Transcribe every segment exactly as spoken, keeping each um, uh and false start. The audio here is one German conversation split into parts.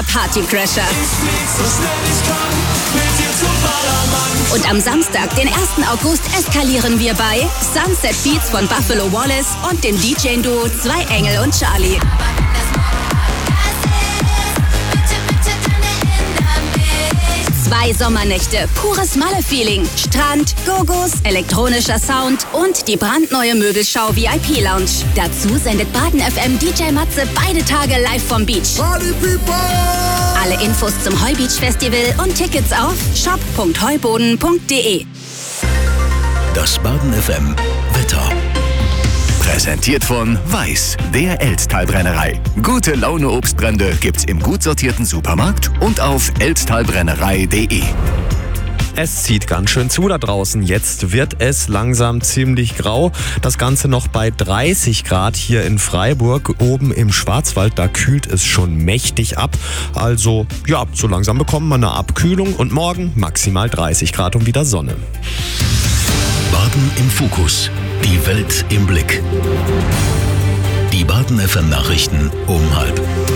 der Partycrasher. Und am Samstag, den ersten August, eskalieren wir bei Sunset Beats von Buffalo Wallace und dem D J-Duo Zwei Engel und Charlie. Zwei Sommernächte, pures Malle-Feeling, Strand, Gogos, elektronischer Sound und die brandneue Möbelschau V I P-Lounge. Dazu sendet Baden F M D J Matze beide Tage live vom Beach. Party People! Alle Infos zum Heubeach Festival und Tickets auf shop punkt heuboden punkt de. Das Baden F M Wetter. Präsentiert von Weiß, der Elsttalbrennerei. Gute Laune Obstbrände gibt's im gut sortierten Supermarkt und auf elsttalbrennerei punkt de. Es zieht ganz schön zu da draußen. Jetzt wird es langsam ziemlich grau. Das Ganze noch bei dreißig Grad hier in Freiburg. Oben im Schwarzwald, da kühlt es schon mächtig ab. Also, ja, so langsam bekommen wir eine Abkühlung. Und morgen maximal dreißig Grad und wieder Sonne. Baden im Fokus. Die Welt im Blick. Die Baden F M Nachrichten um halb.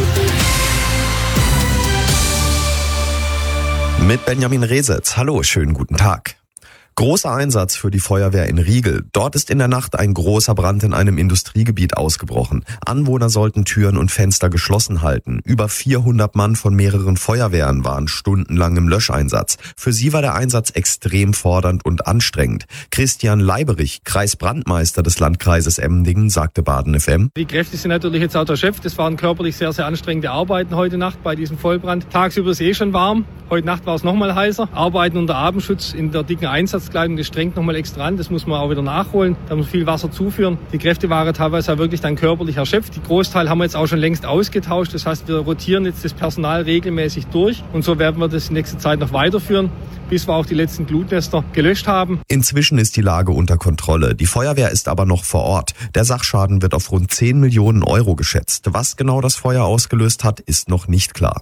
Mit Benjamin Resetz. Hallo, schönen guten Tag. Großer Einsatz für die Feuerwehr in Riegel. Dort ist in der Nacht ein großer Brand in einem Industriegebiet ausgebrochen. Anwohner sollten Türen und Fenster geschlossen halten. Über vierhundert Mann von mehreren Feuerwehren waren stundenlang im Löscheinsatz. Für sie war der Einsatz extrem fordernd und anstrengend. Christian Leiberich, Kreisbrandmeister des Landkreises Emmendingen, sagte Baden F M. Die Kräfte sind natürlich jetzt auch der Chef. Das waren körperlich sehr, sehr anstrengende Arbeiten heute Nacht bei diesem Vollbrand. Tagsüber ist es eh schon warm. Heute Nacht war es nochmal heißer. Arbeiten unter Abendschutz in der dicken Einsatzkleidung, das strengt nochmal extra an. Das muss man auch wieder nachholen. Da muss viel Wasser zuführen. Die Kräfte waren teilweise auch wirklich dann körperlich erschöpft. Die Großteil haben wir jetzt auch schon längst ausgetauscht. Das heißt, wir rotieren jetzt das Personal regelmäßig durch. Und so werden wir das in nächster Zeit noch weiterführen, bis wir auch die letzten Glutnester gelöscht haben. Inzwischen ist die Lage unter Kontrolle. Die Feuerwehr ist aber noch vor Ort. Der Sachschaden wird auf rund zehn Millionen Euro geschätzt. Was genau das Feuer ausgelöst hat, ist noch nicht klar.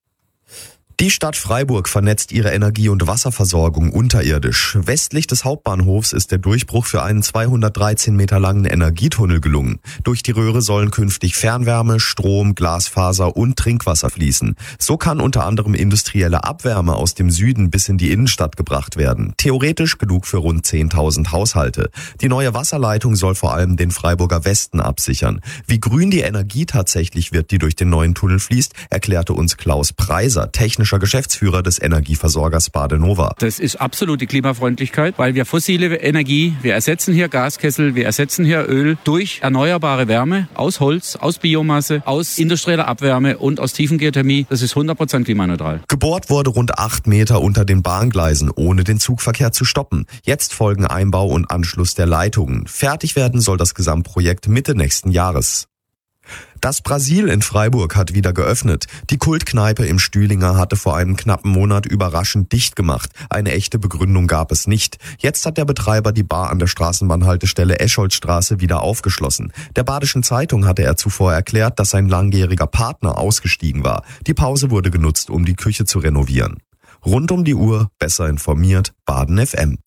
Die Stadt Freiburg vernetzt ihre Energie- und Wasserversorgung unterirdisch. Westlich des Hauptbahnhofs ist der Durchbruch für einen zweihundertdreizehn Meter langen Energietunnel gelungen. Durch die Röhre sollen künftig Fernwärme, Strom, Glasfaser und Trinkwasser fließen. So kann unter anderem industrielle Abwärme aus dem Süden bis in die Innenstadt gebracht werden. Theoretisch genug für rund zehntausend Haushalte. Die neue Wasserleitung soll vor allem den Freiburger Westen absichern. Wie grün die Energie tatsächlich wird, die durch den neuen Tunnel fließt, erklärte uns Klaus Preiser, technischer Geschäftsführer des Energieversorgers Badenova. Das ist absolute Klimafreundlichkeit, weil wir fossile Energie, wir ersetzen hier Gaskessel, wir ersetzen hier Öl durch erneuerbare Wärme aus Holz, aus Biomasse, aus industrieller Abwärme und aus Tiefengeothermie. Das ist hundert Prozent klimaneutral. Gebohrt wurde rund acht Meter unter den Bahngleisen, ohne den Zugverkehr zu stoppen. Jetzt folgen Einbau und Anschluss der Leitungen. Fertig werden soll das Gesamtprojekt Mitte nächsten Jahres. Das Brasil in Freiburg hat wieder geöffnet. Die Kultkneipe im Stühlinger hatte vor einem knappen Monat überraschend dicht gemacht. Eine echte Begründung gab es nicht. Jetzt hat der Betreiber die Bar an der Straßenbahnhaltestelle Escholzstraße wieder aufgeschlossen. Der Badischen Zeitung hatte er zuvor erklärt, dass sein langjähriger Partner ausgestiegen war. Die Pause wurde genutzt, um die Küche zu renovieren. Rund um die Uhr, besser informiert, Baden F M.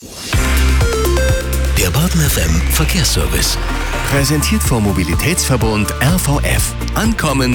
Der Baden F M Verkehrsservice. Präsentiert vom Mobilitätsverbund R V F. Ankommen